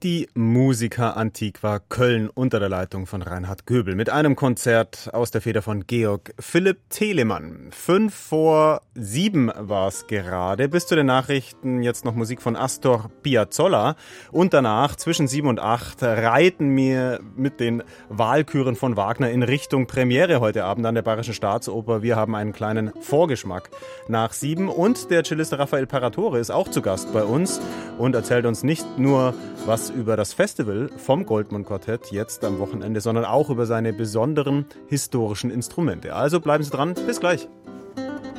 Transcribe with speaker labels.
Speaker 1: Die Musica Antiqua Köln unter der Leitung von Reinhard Göbel mit einem Konzert aus der Feder von Georg Philipp Telemann. 6:55 war es gerade. Bis zu den Nachrichten jetzt noch Musik von Astor Piazzolla. Und danach zwischen 7 und 8 reiten wir mit den Walküren von Wagner in Richtung Premiere heute Abend an der Bayerischen Staatsoper. Wir haben einen kleinen Vorgeschmack nach 7. Und der Cellist Raphael Paratore ist auch zu Gast bei uns und erzählt uns nicht nur was über das Festival vom Goldmund Quartett jetzt am Wochenende, sondern auch über seine besonderen historischen Instrumente. Also bleiben Sie dran, bis gleich.